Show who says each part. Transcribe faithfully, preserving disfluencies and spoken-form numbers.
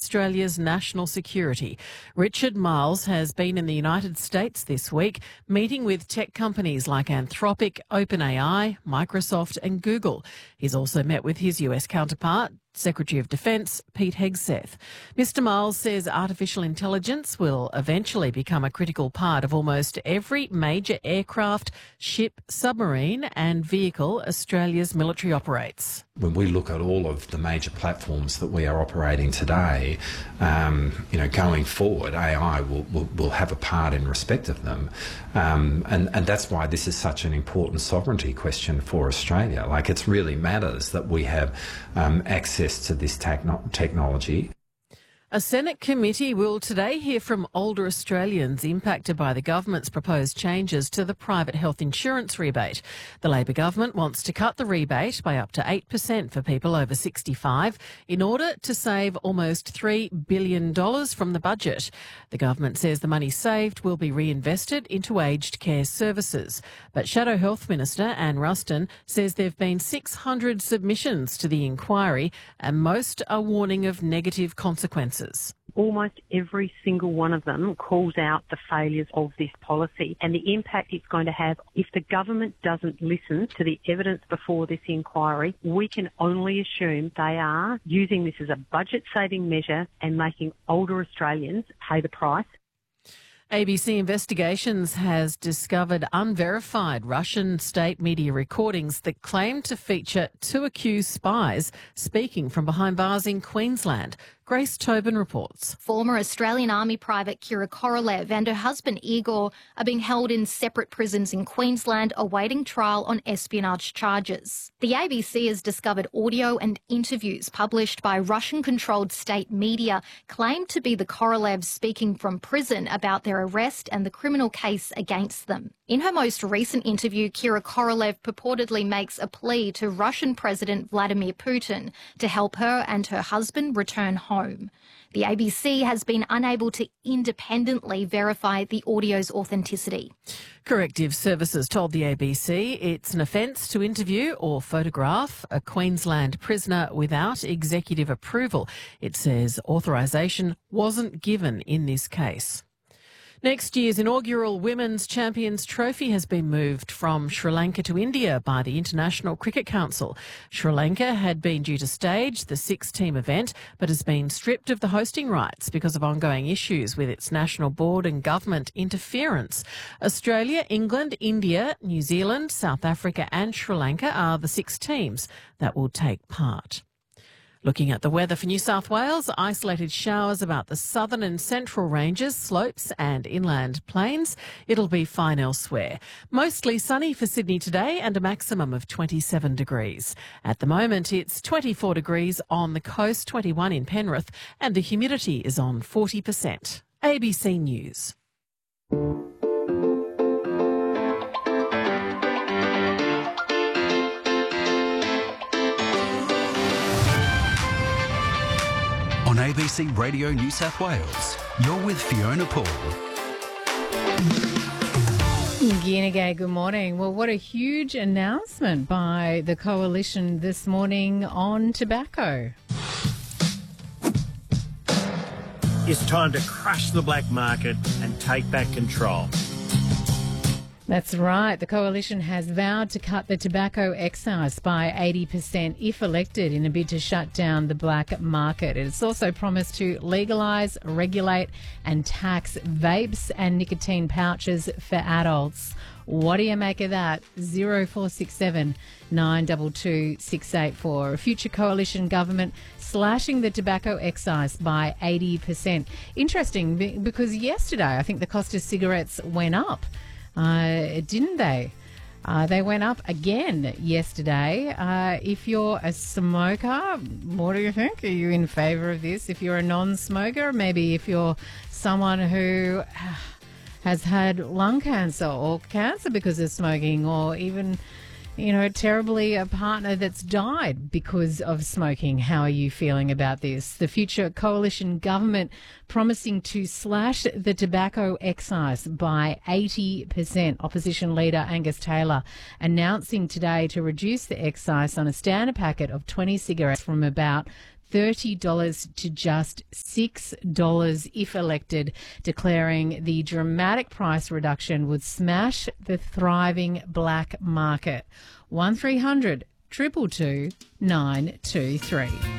Speaker 1: Australia's national security. Richard Marles has been in the United States this week, meeting with tech companies like Anthropic, OpenAI, Microsoft and Google. He's also met with his U S counterpart, Secretary of Defence Pete Hegseth. Mister Marles says artificial intelligence will eventually become a critical part of almost every major aircraft, ship, submarine and vehicle Australia's military operates.
Speaker 2: When we look at all of the major platforms that we are operating today, um, you know, going forward, A I will, will, will have a part in respect of them. Um, and, and that's why this is such an important sovereignty question for Australia. Like, it really matters that we have um, access to this techno- technology.
Speaker 1: A Senate committee will today hear from older Australians impacted by the government's proposed changes to the private health insurance rebate. The Labor government wants to cut the rebate by up to eight percent for people over sixty-five in order to save almost three billion dollars from the budget. The government says the money saved will be reinvested into aged care services. But Shadow Health Minister Anne Ruston says there have been six hundred submissions to the inquiry and most are warning of negative consequences.
Speaker 3: Almost every single one of them calls out the failures of this policy and the impact it's going to have. If the government doesn't listen to the evidence before this inquiry, we can only assume they are using this as a budget-saving measure and making older Australians pay the price.
Speaker 1: A B C Investigations has discovered unverified Russian state media recordings that claim to feature two accused spies speaking from behind bars in Queensland. Grace Tobin reports.
Speaker 4: Former Australian Army Private Kira Korolev and her husband Igor are being held in separate prisons in Queensland awaiting trial on espionage charges. The A B C has discovered audio and interviews published by Russian-controlled state media claimed to be the Korolevs speaking from prison about their arrest and the criminal case against them. In her most recent interview, Kira Korolev purportedly makes a plea to Russian President Vladimir Putin to help her and her husband return home. The A B C has been unable to independently verify the audio's authenticity.
Speaker 1: Corrective Services told the A B C it's an offence to interview or photograph a Queensland prisoner without executive approval. It says authorisation wasn't given in this case. Next year's inaugural Women's Champions Trophy has been moved from Sri Lanka to India by the International Cricket Council. Sri Lanka had been due to stage the six-team event but has been stripped of the hosting rights because of ongoing issues with its national board and government interference. Australia, England, India, New Zealand, South Africa and Sri Lanka are the six teams that will take part. Looking at the weather for New South Wales, isolated showers about the southern and central ranges, slopes and inland plains. It'll be fine elsewhere. Mostly sunny for Sydney today and a maximum of twenty-seven degrees. At the moment, it's twenty-four degrees on the coast, twenty-one in Penrith, and the humidity is on forty percent. A B C News.
Speaker 5: On A B C Radio New South Wales, you're with Fiona Paul.
Speaker 6: G'day, good morning. Well, what a huge announcement by the Coalition this morning on tobacco.
Speaker 7: It's time to crush the black market and take back control.
Speaker 6: That's right. The Coalition has vowed to cut the tobacco excise by eighty percent if elected in a bid to shut down the black market. It's also promised to legalise, regulate and tax vapes and nicotine pouches for adults. What do you make of that? zero four six seven nine two two six eight four. A future Coalition government slashing the tobacco excise by eighty percent. Interesting because yesterday I think the cost of cigarettes went up. Uh, didn't they? Uh, they went up again yesterday. Uh, if you're a smoker, what do you think? Are you in favour of this? If you're a non-smoker, maybe if you're someone who has had lung cancer or cancer because of smoking, or even, you know, terribly a partner that's died because of smoking. How are you feeling about this? The future Coalition government promising to slash the tobacco excise by eighty percent. Opposition leader Angus Taylor announcing today to reduce the excise on a standard packet of twenty cigarettes from about thirty dollars to just six dollars if elected, declaring the dramatic price reduction would smash the thriving black market. one three hundred two two two nine two three.